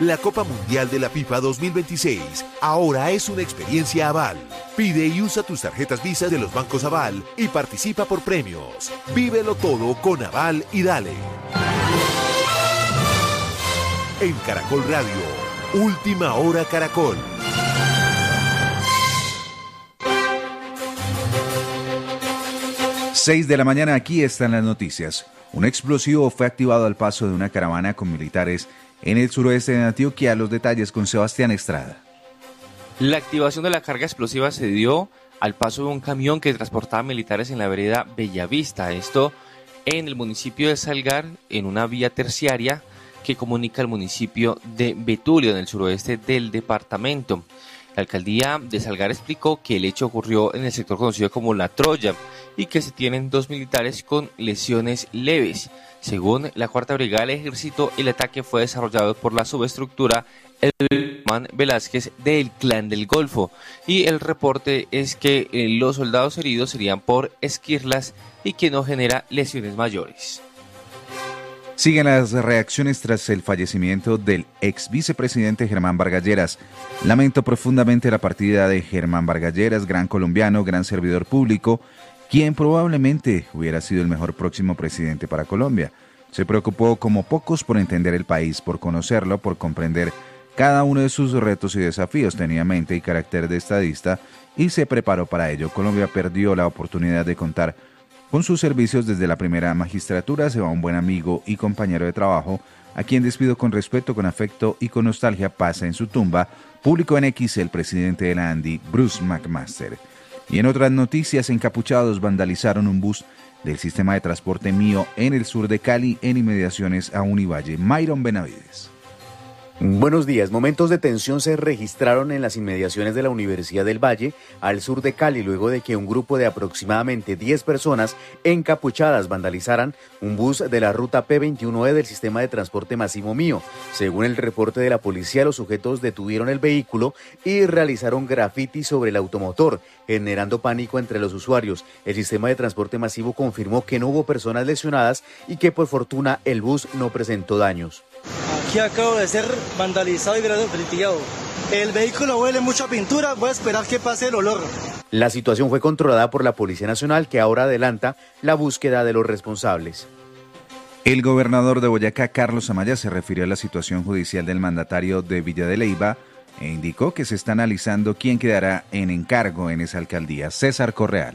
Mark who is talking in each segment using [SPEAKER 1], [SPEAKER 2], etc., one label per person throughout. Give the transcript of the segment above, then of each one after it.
[SPEAKER 1] La Copa Mundial de la FIFA 2026 ahora es una experiencia Aval. Pide y usa tus tarjetas Visa de los bancos Aval y participa por premios. Vívelo todo con Aval y dale. En Caracol Radio, Última Hora Caracol.
[SPEAKER 2] 6 de la mañana, aquí están las noticias. Un explosivo fue activado al paso de una caravana con militares en el suroeste de Antioquia. Los detalles con Sebastián Estrada.
[SPEAKER 3] La activación de la carga explosiva se dio al paso de un camión que transportaba militares en la vereda Bellavista. Esto en el municipio de Salgar, en una vía terciaria que comunica el municipio de Betulio, en el suroeste del departamento. La alcaldía de Salgar explicó que el hecho ocurrió en el sector conocido como La Troya y que se tienen 2 militares con lesiones leves. Según la Cuarta Brigada del Ejército, el ataque fue desarrollado por la subestructura Edman Velázquez del Clan del Golfo, y el reporte es que los soldados heridos serían por esquirlas y que no genera lesiones mayores.
[SPEAKER 2] Siguen las reacciones tras el fallecimiento del ex vicepresidente Germán Vargas Lleras. Lamento profundamente la partida de Germán Vargas Lleras, gran colombiano, gran servidor público, quien probablemente hubiera sido el mejor próximo presidente para Colombia. Se preocupó como pocos por entender el país, por conocerlo, por comprender cada uno de sus retos y desafíos. Tenía mente y carácter de estadista y se preparó para ello. Colombia perdió la oportunidad de contar con sus servicios desde la primera magistratura. Se va un buen amigo y compañero de trabajo, a quien despido con respeto, con afecto y con nostalgia. Pasa en su tumba, publicó en X el presidente de la ANDI, Bruce McMaster. Y en otras noticias, encapuchados vandalizaron un bus del sistema de transporte Mío en el sur de Cali, en inmediaciones a Univalle. Myron Benavides.
[SPEAKER 4] Buenos días. Momentos de tensión se registraron en las inmediaciones de la Universidad del Valle, al sur de Cali, luego de que un grupo de aproximadamente 10 personas encapuchadas vandalizaran un bus de la ruta P21E del sistema de transporte masivo Mío. Según el reporte de la policía, los sujetos detuvieron el vehículo y realizaron graffiti sobre el automotor, generando pánico entre los usuarios. El sistema de transporte masivo confirmó que no hubo personas lesionadas y que por fortuna el bus no presentó daños.
[SPEAKER 5] Aquí acabo de ser vandalizado y grafiteado. El vehículo huele mucho a pintura, voy a esperar que pase el olor.
[SPEAKER 4] La situación fue controlada por la Policía Nacional, que ahora adelanta la búsqueda de los responsables.
[SPEAKER 2] El gobernador de Boyacá, Carlos Amaya, se refirió a la situación judicial del mandatario de Villa de Leyva e indicó que se está analizando quién quedará en encargo en esa alcaldía. César Correal.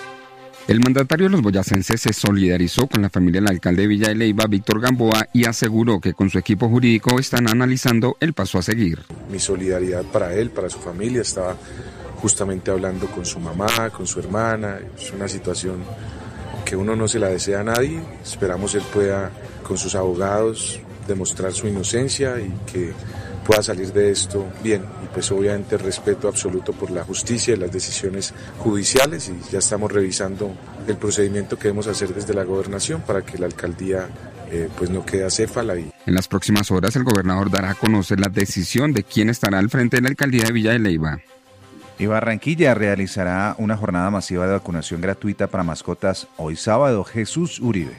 [SPEAKER 6] El mandatario de los boyacenses se solidarizó con la familia del alcalde de Villa de Leyva, Víctor Gamboa, y aseguró que con su equipo jurídico están analizando el paso a seguir.
[SPEAKER 7] Mi solidaridad para él, para su familia, estaba justamente hablando con su mamá, con su hermana. Es una situación que uno no se la desea a nadie. Esperamos él pueda, con sus abogados, demostrar su inocencia y que pueda salir de esto bien. Y pues obviamente respeto absoluto por la justicia y las decisiones judiciales, y ya estamos revisando el procedimiento que debemos hacer desde la gobernación para que la alcaldía pues no quede acéfala. En
[SPEAKER 6] las próximas horas el gobernador dará a conocer la decisión de quién estará al frente de la alcaldía de Villa de Leyva.
[SPEAKER 2] Y Barranquilla realizará una jornada masiva de vacunación gratuita para mascotas hoy sábado. Jesús Uribe.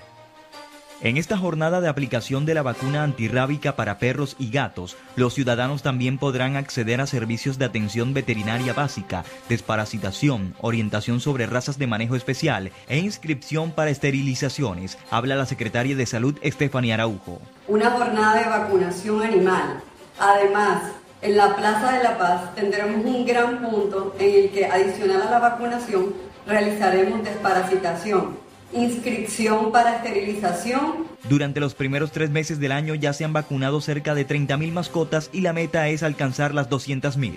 [SPEAKER 8] En esta jornada de aplicación de la vacuna antirrábica para perros y gatos, los ciudadanos también podrán acceder a servicios de atención veterinaria básica, desparasitación, orientación sobre razas de manejo especial e inscripción para esterilizaciones. Habla la secretaria de Salud, Estefanía Araujo.
[SPEAKER 9] Una jornada de vacunación animal. Además, en la Plaza de la Paz tendremos un gran punto en el que, adicional a la vacunación, realizaremos desparasitación, inscripción para esterilización.
[SPEAKER 8] Durante los primeros 3 meses del año ya se han vacunado cerca de 30.000 mascotas y la meta es alcanzar las 200.000.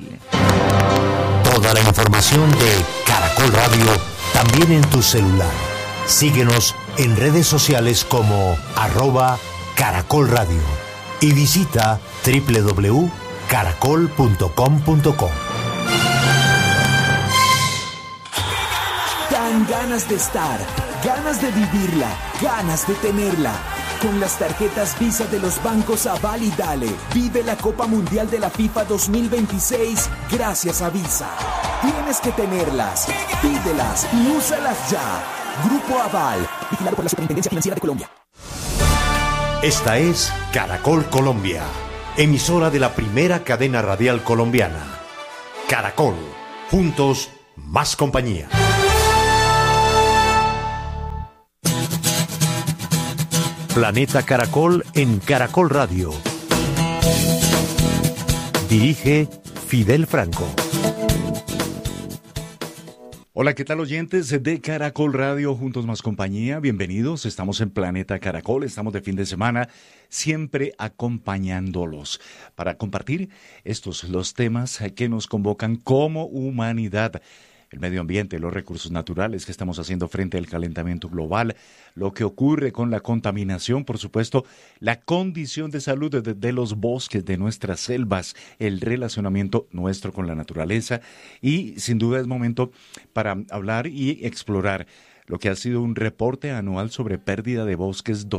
[SPEAKER 10] Toda la información de Caracol Radio también en tu celular. Síguenos en redes sociales como @Caracol Radio y visita www.caracol.com.co.
[SPEAKER 11] Dan ganas de estar, ganas de vivirla, ganas de tenerla. Con las tarjetas Visa de los bancos Aval y Dale, vive la Copa Mundial de la FIFA 2026 gracias a Visa. Tienes que tenerlas, pídelas y úsalas ya. Grupo Aval, vigilado por la Superintendencia Financiera de Colombia.
[SPEAKER 10] Esta es Caracol Colombia. emisora de la primera cadena radial colombiana. Caracol, juntos, más compañía. Planeta Caracol en Caracol Radio. Dirige Fidel Franco.
[SPEAKER 12] Hola, ¿qué tal oyentes de Caracol Radio, Juntos Más Compañía? Bienvenidos, estamos en Planeta Caracol, estamos de fin de semana, siempre acompañándolos para compartir los temas que nos convocan como humanidad. El medio ambiente, los recursos naturales que estamos haciendo frente al calentamiento global, lo que ocurre con la contaminación, por supuesto, la condición de salud de los bosques, de nuestras selvas, el relacionamiento nuestro con la naturaleza y sin duda es momento para hablar y explorar lo que ha sido un reporte anual sobre pérdida de bosques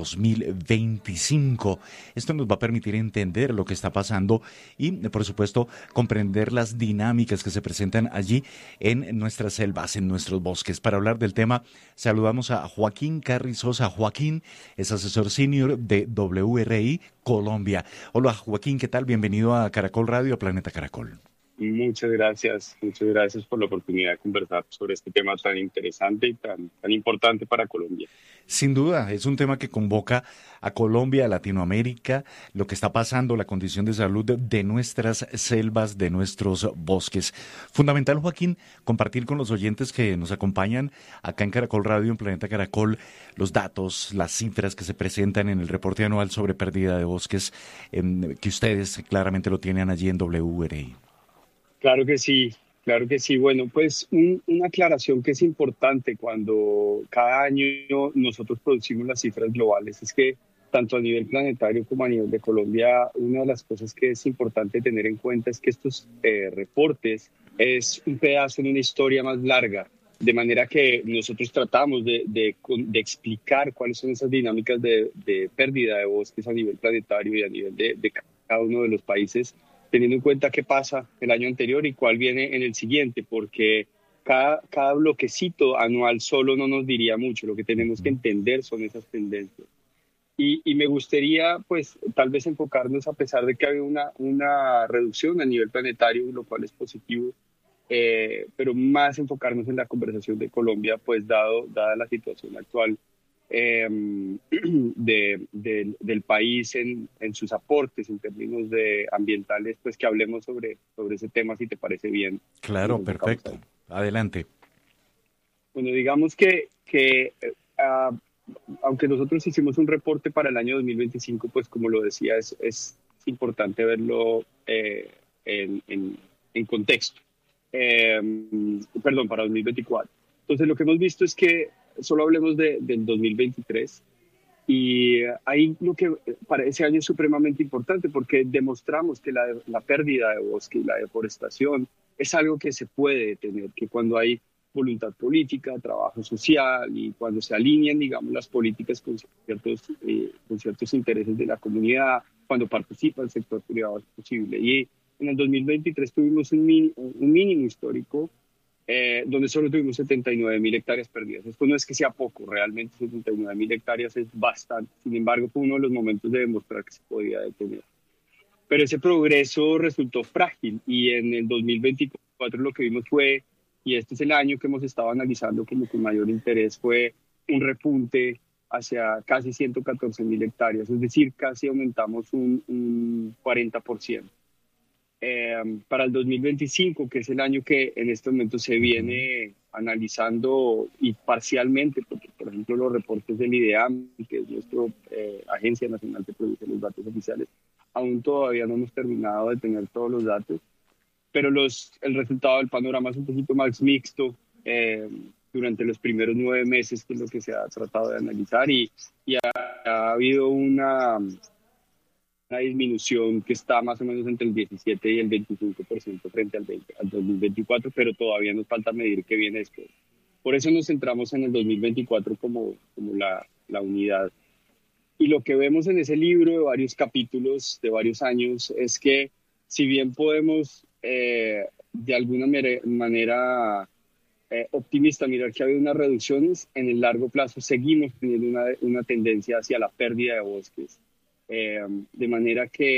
[SPEAKER 12] 2025. Esto nos va a permitir entender lo que está pasando y, por supuesto, comprender las dinámicas que se presentan allí en nuestras selvas, en nuestros bosques. Para hablar del tema, saludamos a Joaquín Carrizosa. Joaquín es asesor senior de WRI Colombia. Hola, Joaquín, ¿qué tal? Bienvenido a Caracol Radio, a Planeta Caracol.
[SPEAKER 13] Muchas gracias por la oportunidad de conversar sobre este tema tan interesante y tan importante para Colombia.
[SPEAKER 12] Sin duda, es un tema que convoca a Colombia, a Latinoamérica, lo que está pasando, la condición de salud de nuestras selvas, de nuestros bosques. Fundamental, Joaquín, compartir con los oyentes que nos acompañan acá en Caracol Radio, en Planeta Caracol, los datos, las cifras que se presentan en el reporte anual sobre pérdida de bosques, que ustedes claramente lo tienen allí en WRI.
[SPEAKER 13] Claro que sí. Bueno, pues una aclaración que es importante cuando cada año nosotros producimos las cifras globales es que tanto a nivel planetario como a nivel de Colombia, una de las cosas que es importante tener en cuenta es que estos reportes es un pedazo en una historia más larga, de manera que nosotros tratamos de explicar cuáles son esas dinámicas de pérdida de bosques a nivel planetario y a nivel de cada uno de los países, teniendo en cuenta qué pasa el año anterior y cuál viene en el siguiente, porque cada bloquecito anual solo no nos diría mucho. Lo que tenemos que entender son esas tendencias. Y me gustaría, pues, tal vez enfocarnos, a pesar de que ha habido una reducción a nivel planetario, lo cual es positivo, pero más enfocarnos en la conversación de Colombia, pues, dada la situación actual del país en sus aportes en términos de ambientales, pues que hablemos sobre ese tema, si te parece bien.
[SPEAKER 12] Claro, perfecto. Adelante.
[SPEAKER 13] Bueno, digamos que aunque nosotros hicimos un reporte para el año 2025, pues como lo decía, es importante verlo en contexto. Para 2024. Entonces, lo que hemos visto es que solo hablemos del 2023 y ahí lo que para ese año es supremamente importante porque demostramos que la pérdida de bosque y la deforestación es algo que se puede detener, que cuando hay voluntad política, trabajo social y cuando se alinean, digamos, las políticas con ciertos intereses de la comunidad, cuando participa el sector privado es posible. Y en el 2023 tuvimos un mínimo histórico donde solo tuvimos 79.000 hectáreas perdidas. Esto no es que sea poco, realmente 79.000 hectáreas es bastante. Sin embargo, fue uno de los momentos de demostrar que se podía detener. Pero ese progreso resultó frágil y en el 2024 lo que vimos fue, y este es el año que hemos estado analizando como con mayor interés, fue un repunte hacia casi 114.000 hectáreas, es decir, casi aumentamos un 40%. Para el 2025, que es el año que en este momento se viene analizando y parcialmente, porque por ejemplo los reportes del IDEAM, que es nuestra agencia nacional que produce los datos oficiales, aún todavía no hemos terminado de tener todos los datos, pero el resultado del panorama es un poquito más mixto durante los primeros 9 meses, que es lo que se ha tratado de analizar, y ha habido una disminución que está más o menos entre el 17 y el 25% frente al 2024, pero todavía nos falta medir qué viene después. Por eso nos centramos en el 2024 como la unidad. Y lo que vemos en ese libro de varios capítulos, de varios años, es que si bien podemos de alguna manera optimista mirar que ha habido unas reducciones, en el largo plazo seguimos teniendo una tendencia hacia la pérdida de bosques. De manera que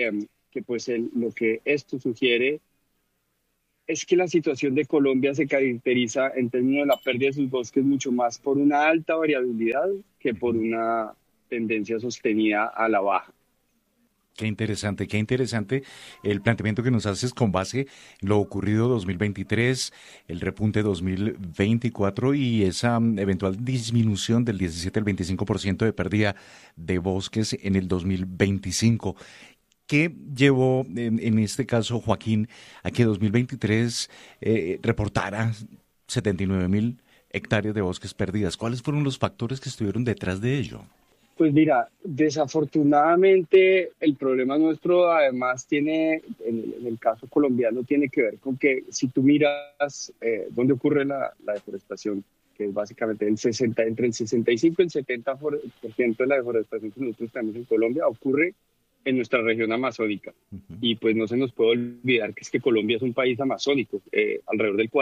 [SPEAKER 13] pues lo que esto sugiere es que la situación de Colombia se caracteriza en términos de la pérdida de sus bosques mucho más por una alta variabilidad que por una tendencia sostenida a la baja.
[SPEAKER 12] Qué interesante el planteamiento que nos haces con base en lo ocurrido 2023, el repunte 2024 y esa eventual disminución del 17 al 25% de pérdida de bosques en el 2025. ¿Qué llevó, en este caso, Joaquín, a que 2023 reportara 79.000 hectáreas de bosques perdidas? ¿Cuáles fueron los factores que estuvieron detrás de ello?
[SPEAKER 13] Pues mira, desafortunadamente el problema nuestro además tiene, en el caso colombiano, tiene que ver con que si tú miras dónde ocurre la deforestación, que es básicamente entre el 65 y el 70% de la deforestación que nosotros tenemos en Colombia, ocurre en nuestra región amazónica. Y pues no se nos puede olvidar que es que Colombia es un país amazónico, alrededor del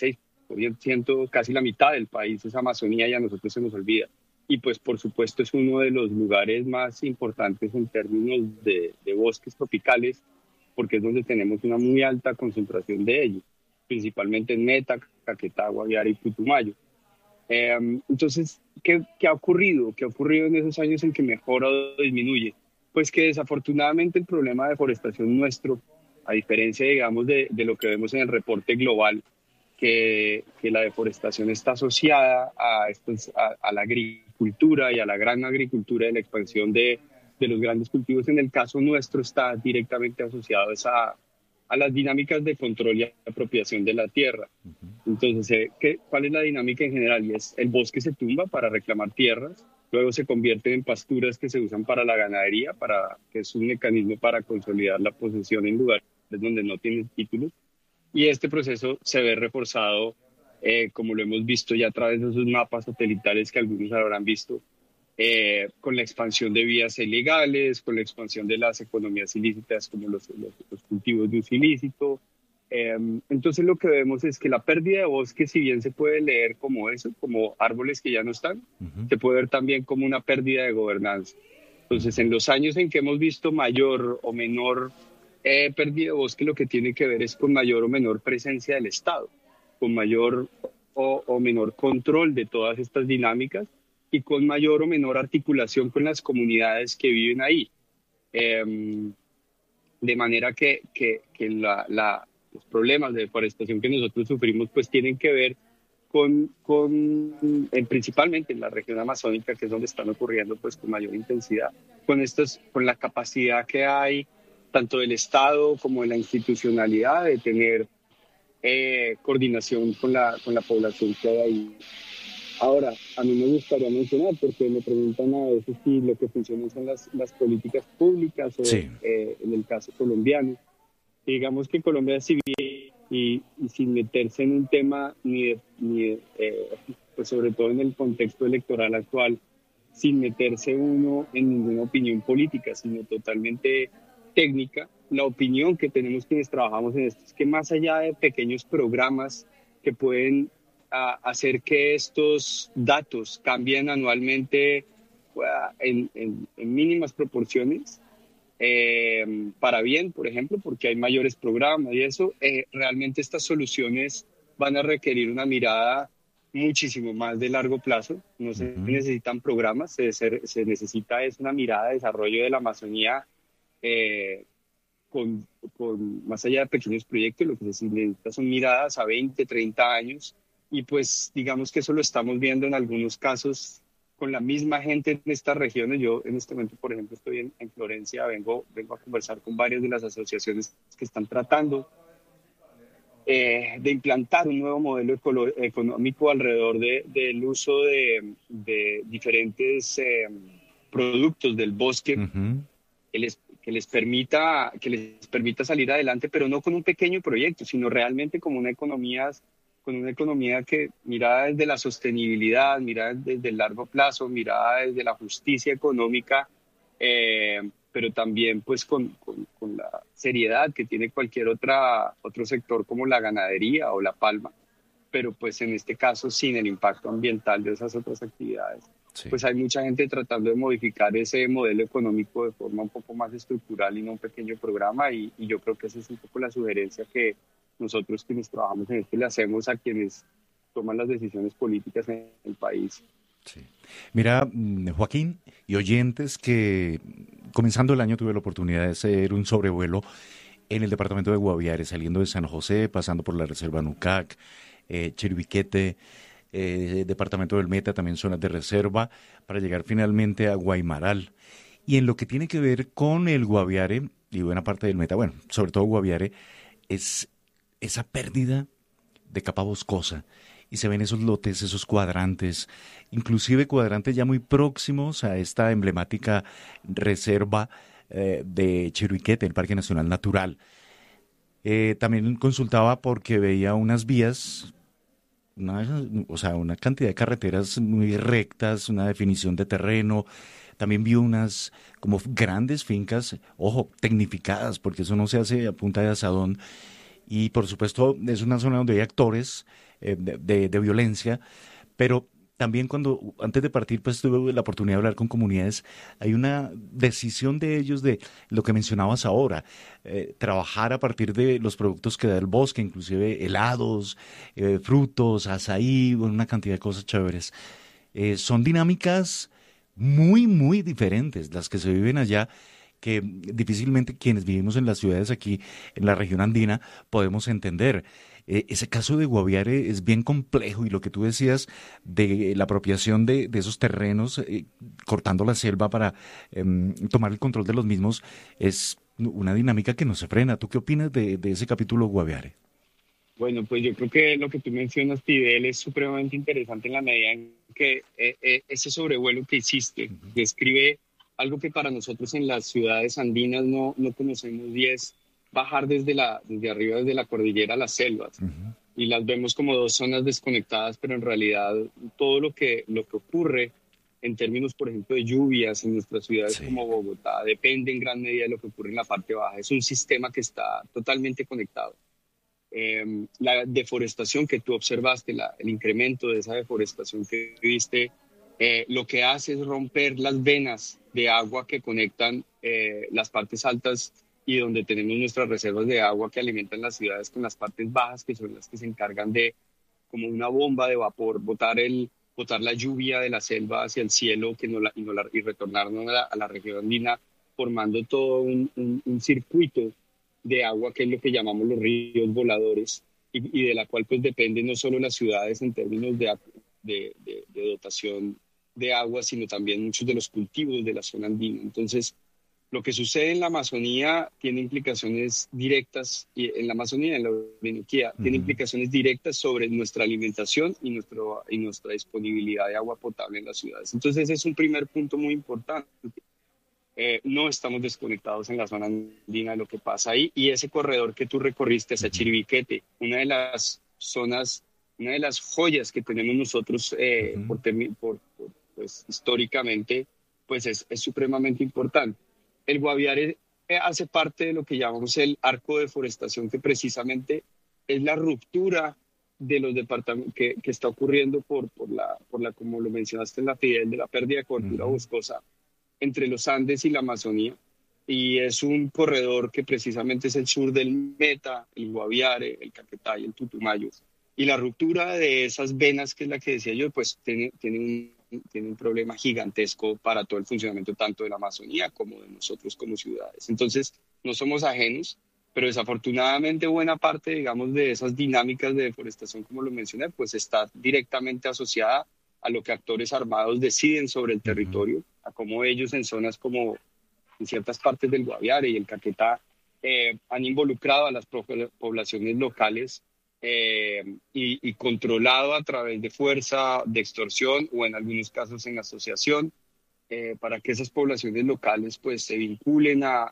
[SPEAKER 13] 46%, casi la mitad del país es Amazonía y a nosotros se nos olvida. Y pues por supuesto es uno de los lugares más importantes en términos de bosques tropicales, porque es donde tenemos una muy alta concentración de ellos, principalmente en Meta, Caquetá, Guaviare y Putumayo. Entonces, ¿qué ha ocurrido? ¿Qué ha ocurrido en esos años en que mejora o disminuye? Pues que desafortunadamente el problema de deforestación nuestro, a diferencia, digamos, de lo que vemos en el reporte global, que la deforestación está asociada a la agricultura y a la gran agricultura de la expansión de los grandes cultivos. En el caso nuestro está directamente asociado a las dinámicas de control y apropiación de la tierra. Entonces, ¿cuál es la dinámica en general? Y es el bosque se tumba para reclamar tierras, luego se convierten en pasturas que se usan para la ganadería, que es un mecanismo para consolidar la posesión en lugares donde no tienen títulos. Y este proceso se ve reforzado, como lo hemos visto ya a través de esos mapas satelitales que algunos habrán visto, con la expansión de vías ilegales, con la expansión de las economías ilícitas como los cultivos de uso ilícito. Entonces lo que vemos es que la pérdida de bosque, si bien se puede leer como eso, como árboles que ya no están, se puede ver también como una pérdida de gobernanza. Entonces en los años en que hemos visto mayor o menor pérdida de bosque, lo que tiene que ver es con mayor o menor presencia del Estado, con mayor o menor control de todas estas dinámicas y con mayor o menor articulación con las comunidades que viven ahí. De manera que los problemas de deforestación que nosotros sufrimos pues tienen que ver principalmente en la región amazónica, que es donde están ocurriendo pues con mayor intensidad, con la capacidad que hay tanto del Estado como de la institucionalidad de tener coordinación con la población que hay ahí. Ahora, a mí me gustaría mencionar, porque me preguntan a veces si lo que funciona son las políticas públicas o en el caso colombiano. Digamos que Colombia, si bien y sin meterse en un tema pues sobre todo en el contexto electoral actual, sin meterse uno en ninguna opinión política, sino totalmente técnica, la opinión que tenemos quienes trabajamos en esto es que más allá de pequeños programas que pueden hacer que estos datos cambien anualmente en mínimas proporciones, para bien, por ejemplo, porque hay mayores programas y eso, realmente estas soluciones van a requerir una mirada muchísimo más de largo plazo. No se necesitan programas, se necesita es una mirada de desarrollo de la Amazonía con más allá de pequeños proyectos. Lo que se necesita son miradas a 20, 30 años y pues digamos que eso lo estamos viendo en algunos casos con la misma gente en estas regiones. Yo en este momento, por ejemplo, estoy en Florencia, vengo a conversar con varias de las asociaciones que están tratando de implantar un nuevo modelo económico alrededor del uso de diferentes productos del bosque que les permita salir adelante, pero no con un pequeño proyecto, sino realmente como una economía que mirada desde la sostenibilidad, mirada desde el largo plazo, mirada desde la justicia económica, pero también pues con la seriedad que tiene cualquier otro sector como la ganadería o la palma, pero pues en este caso sin el impacto ambiental de esas otras actividades. pues hay mucha gente tratando de modificar ese modelo económico de forma un poco más estructural y no un pequeño programa, y yo creo que esa es un poco la sugerencia que nosotros quienes trabajamos en esto le hacemos a quienes toman las decisiones políticas en el país.
[SPEAKER 12] Sí. Mira, Joaquín y oyentes, que comenzando el año tuve la oportunidad de hacer un sobrevuelo en el departamento de Guaviare, saliendo de San José, pasando por la reserva Nucac, Chiribiquete, departamento del Meta, también zonas de reserva, para llegar finalmente a Guaymaral. Y en lo que tiene que ver con el Guaviare y buena parte del Meta, bueno, sobre todo Guaviare, es esa pérdida de capa boscosa. Y se ven esos lotes, esos cuadrantes, inclusive cuadrantes ya muy próximos a esta emblemática reserva de Chiribiquete, el Parque Nacional Natural. También consultaba porque veía unas vías, una cantidad de carreteras muy rectas, una definición de terreno. También vi unas como grandes fincas, ojo, tecnificadas, porque eso no se hace a punta de asadón. Y por supuesto es una zona donde hay actores de violencia, pero también antes de partir, pues tuve la oportunidad de hablar con comunidades. Hay una decisión de ellos de lo que mencionabas ahora, trabajar a partir de los productos que da el bosque, inclusive helados, frutos, azaí, una cantidad de cosas chéveres. Son dinámicas muy, muy diferentes las que se viven allá, que difícilmente quienes vivimos en las ciudades aquí, en la región andina, podemos entender. Ese caso de Guaviare es bien complejo, y lo que tú decías de la apropiación de esos terrenos, cortando la selva para tomar el control de los mismos, es una dinámica que no se frena. ¿Tú qué opinas de ese capítulo Guaviare?
[SPEAKER 13] Bueno, pues yo creo que lo que tú mencionas, Fidel, es supremamente interesante en la medida en que ese sobrevuelo que hiciste describe algo que para nosotros en las ciudades andinas no conocemos, y es bajar desde arriba, desde la cordillera a las selvas. Y las vemos como dos zonas desconectadas, pero en realidad todo lo que ocurre en términos, por ejemplo, de lluvias en nuestras ciudades como Bogotá, depende en gran medida de lo que ocurre en la parte baja. Es un sistema que está totalmente conectado. La deforestación que tú observaste, el incremento de esa deforestación que viste, lo que hace es romper las venas de agua que conectan las partes altas y donde tenemos nuestras reservas de agua que alimentan las ciudades, con las partes bajas, que son las que se encargan de, como una bomba de vapor, botar la lluvia de la selva hacia el cielo y retornarnos a la región andina, formando todo un circuito de agua, que es lo que llamamos los ríos voladores, y de la cual pues dependen no solo las ciudades en términos de dotación de agua, sino también muchos de los cultivos de la zona andina. Entonces, lo que sucede en la Amazonía tiene implicaciones directas, y en la Amazonía, en la Orinoquía, tiene implicaciones directas sobre nuestra alimentación y nuestra disponibilidad de agua potable en las ciudades. Entonces, ese es un primer punto muy importante. No estamos desconectados en la zona andina de lo que pasa ahí, y ese corredor que tú recorriste hacia Chiribiquete, una de las zonas, una de las joyas que tenemos nosotros pues, históricamente, pues es supremamente importante. El Guaviare hace parte de lo que llamamos el arco de deforestación, que precisamente es la ruptura de los departamentos que está ocurriendo por la, como lo mencionaste en la Fidel, de la pérdida de cobertura boscosa entre los Andes y la Amazonía. Y es un corredor que precisamente es el sur del Meta, el Guaviare, el Caquetá y el Putumayo. Y la ruptura de esas venas, que es la que decía yo, pues tiene un problema gigantesco para todo el funcionamiento tanto de la Amazonía como de nosotros como ciudades. Entonces, no somos ajenos, pero desafortunadamente buena parte, digamos, de esas dinámicas de deforestación, como lo mencioné, pues está directamente asociada a lo que actores armados deciden sobre el territorio, a cómo ellos en zonas como en ciertas partes del Guaviare y el Caquetá han involucrado a las poblaciones locales y controlado a través de fuerza, de extorsión o en algunos casos en asociación, para que esas poblaciones locales pues se vinculen a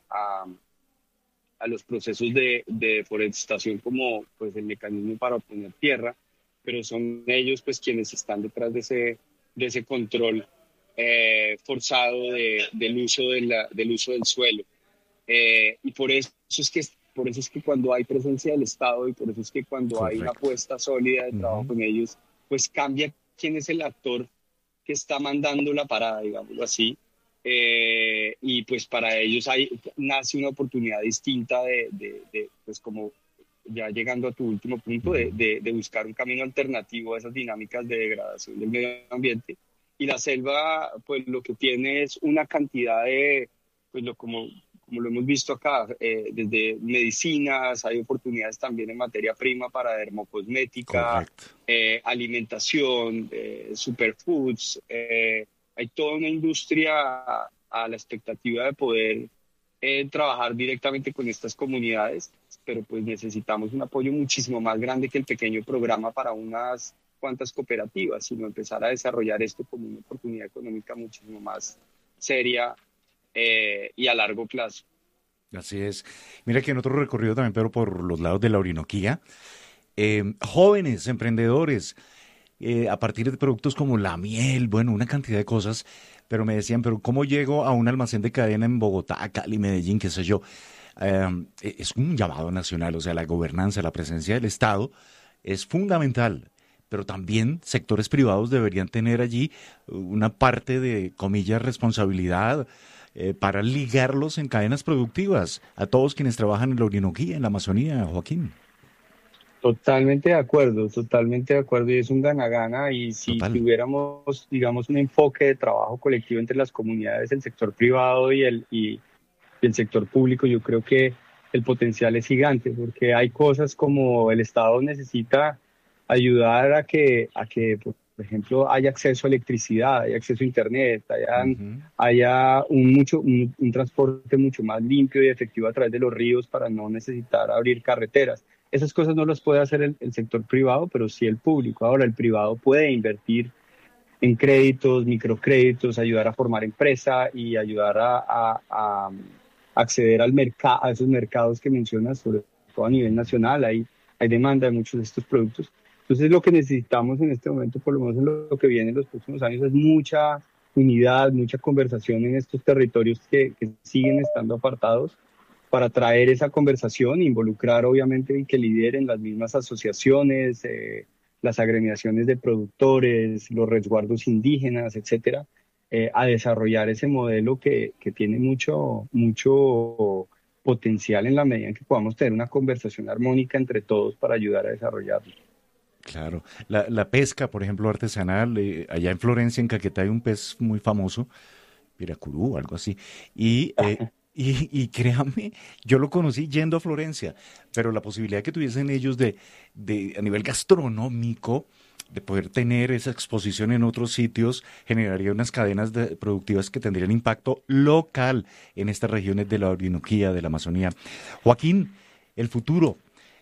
[SPEAKER 13] los procesos de deforestación como pues el mecanismo para obtener tierra, pero son ellos pues quienes están detrás de ese control forzado del uso del suelo, y por eso es que cuando hay presencia del Estado, y por eso es que cuando hay una apuesta sólida de trabajo con ellos, pues cambia quién es el actor que está mandando la parada, digámoslo así. Y pues para ellos nace una oportunidad distinta pues como ya llegando a tu último punto, de buscar un camino alternativo a esas dinámicas de degradación del medio ambiente. Y la selva, pues lo que tiene es una cantidad de, pues como lo hemos visto acá, desde medicinas, hay oportunidades también en materia prima para dermocosmética, alimentación, superfoods, hay toda una industria a la expectativa de poder trabajar directamente con estas comunidades, pero pues necesitamos un apoyo muchísimo más grande que el pequeño programa para unas cuantas cooperativas, sino empezar a desarrollar esto como una oportunidad económica muchísimo más seria y a largo plazo.
[SPEAKER 12] Así es. Mira que en otro recorrido también, pero por los lados de la Orinoquía, jóvenes emprendedores, a partir de productos como la miel, bueno, una cantidad de cosas, pero me decían, pero ¿cómo llego a un almacén de cadena en Bogotá, Cali, Medellín, qué sé yo? Es un llamado nacional, o sea, la gobernanza, la presencia del Estado es fundamental, pero también sectores privados deberían tener allí una parte de, comillas, responsabilidad para ligarlos en cadenas productivas a todos quienes trabajan en la Orinoquía, en la Amazonía, Joaquín.
[SPEAKER 13] Totalmente de acuerdo, y es un gana-gana, y si tuviéramos, digamos, un enfoque de trabajo colectivo entre las comunidades, el sector privado y el sector público, yo creo que el potencial es gigante, porque hay cosas como el Estado necesita ayudar a que por ejemplo, haya acceso a electricidad, haya acceso a internet, haya un transporte mucho más limpio y efectivo a través de los ríos para no necesitar abrir carreteras. Esas cosas no las puede hacer el sector privado, pero sí el público. Ahora, el privado puede invertir en créditos, microcréditos, ayudar a formar empresa y ayudar a acceder al mercado, a esos mercados que mencionas, sobre todo a nivel nacional. Hay demanda de muchos de estos productos. Entonces, lo que necesitamos en este momento, por lo menos en lo que viene en los próximos años, es mucha unidad, mucha conversación en estos territorios que siguen estando apartados, para traer esa conversación, involucrar obviamente y que lideren las mismas asociaciones, las agremiaciones de productores, los resguardos indígenas, etcétera, a desarrollar ese modelo que tiene mucho potencial en la medida en que podamos tener una conversación armónica entre todos para ayudar a desarrollarlo.
[SPEAKER 12] Claro. La pesca, por ejemplo, artesanal, allá en Florencia, en Caquetá, hay un pez muy famoso, piracurú, algo así, y créame, yo lo conocí yendo a Florencia, pero la posibilidad que tuviesen ellos de a nivel gastronómico, de poder tener esa exposición en otros sitios, generaría unas cadenas productivas que tendrían impacto local en estas regiones de la Orinoquía, de la Amazonía. Joaquín, el futuro.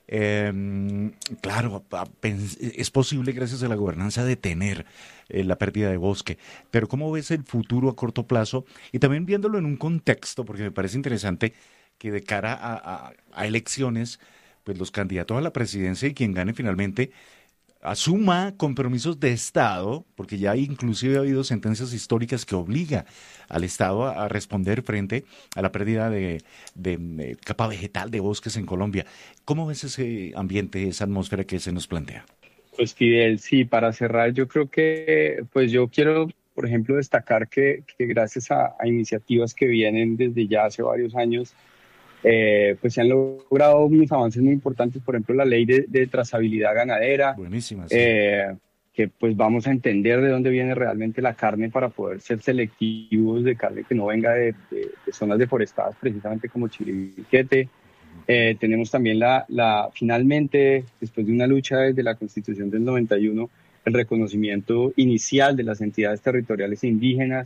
[SPEAKER 12] Claro, es posible gracias a la gobernanza detener la pérdida de bosque, pero ¿cómo ves el futuro a corto plazo? Y también viéndolo en un contexto, porque me parece interesante que de cara a elecciones, pues los candidatos a la presidencia y quien gane finalmente asuma compromisos de Estado, porque ya inclusive ha habido sentencias históricas que obliga al Estado a responder frente a la pérdida de capa vegetal de bosques en Colombia. ¿Cómo ves ese ambiente, esa atmósfera que se nos plantea?
[SPEAKER 13] Pues Fidel, sí, para cerrar, yo creo que, pues yo quiero, por ejemplo, destacar que gracias a iniciativas que vienen desde ya hace varios años, pues se han logrado unos avances muy importantes, por ejemplo la ley de trazabilidad ganadera.
[SPEAKER 12] Buenísima, sí.
[SPEAKER 13] Que pues vamos a entender de dónde viene realmente la carne para poder ser selectivos de carne que no venga de zonas deforestadas, precisamente como Chiribiquete. Tenemos también finalmente, después de una lucha desde la Constitución del 91, el reconocimiento inicial de las entidades territoriales indígenas,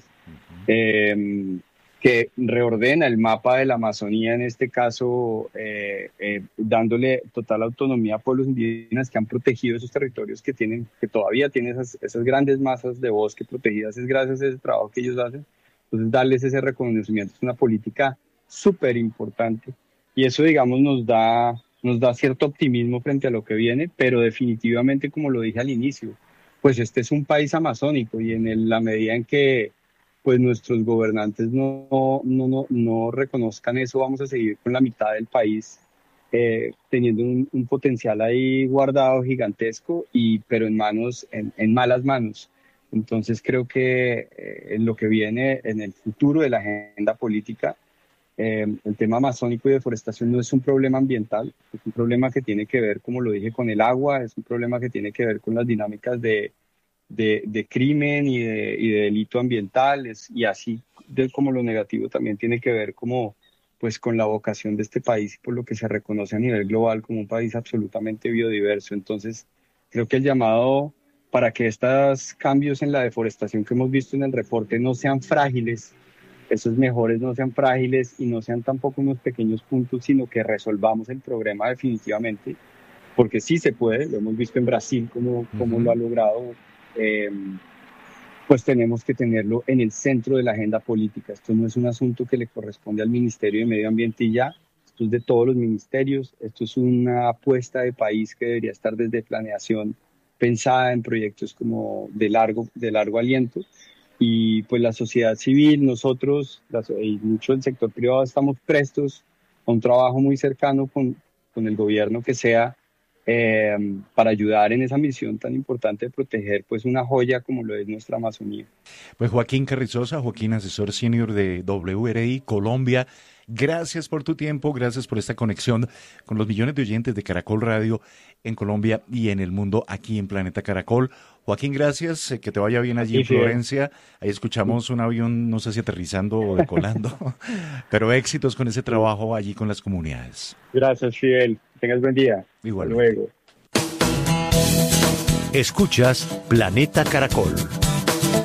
[SPEAKER 13] que reordena el mapa de la Amazonía, en este caso dándole total autonomía a pueblos indígenas que han protegido esos territorios que todavía tienen esas grandes masas de bosque protegidas. Es gracias a ese trabajo que ellos hacen. Entonces, darles ese reconocimiento es una política súper importante, y eso, digamos, nos da cierto optimismo frente a lo que viene, pero definitivamente, como lo dije al inicio, pues este es un país amazónico, y en la medida en que pues nuestros gobernantes no reconozcan eso, vamos a seguir con la mitad del país teniendo un potencial ahí guardado gigantesco, pero en malas manos. Entonces creo que en lo que viene en el futuro de la agenda política, el tema amazónico y deforestación no es un problema ambiental, es un problema que tiene que ver, como lo dije, con el agua, es un problema que tiene que ver con las dinámicas de crimen y de delito ambiental, y así como lo negativo también tiene que ver pues con la vocación de este país, por lo que se reconoce a nivel global como un país absolutamente biodiverso. Entonces creo que el llamado para que estos cambios en la deforestación que hemos visto en el reporte no sean frágiles, esos mejores no sean frágiles y no sean tampoco unos pequeños puntos, sino que resolvamos el problema definitivamente, porque sí se puede, lo hemos visto en Brasil como lo ha logrado, pues tenemos que tenerlo en el centro de la agenda política. Esto no es un asunto que le corresponde al Ministerio de Medio Ambiente y ya, esto es de todos los ministerios, esto es una apuesta de país que debería estar desde planeación pensada en proyectos como de largo aliento, y pues la sociedad civil, nosotros y mucho del sector privado estamos prestos a un trabajo muy cercano con el gobierno que sea, para ayudar en esa misión tan importante de proteger pues una joya como lo es nuestra Amazonía.
[SPEAKER 12] Pues Joaquín Carrizosa, Joaquín, asesor senior de WRI Colombia, gracias por tu tiempo, gracias por esta conexión con los millones de oyentes de Caracol Radio en Colombia y en el mundo aquí en Planeta Caracol. Joaquín, gracias, que te vaya bien allí en Florencia. Ahí escuchamos un avión, no sé si aterrizando o decolando, pero éxitos con ese trabajo allí con las comunidades.
[SPEAKER 13] Gracias, Fidel. Tengas buen día.
[SPEAKER 12] Igual.
[SPEAKER 13] Hasta luego.
[SPEAKER 10] Escuchas Planeta Caracol.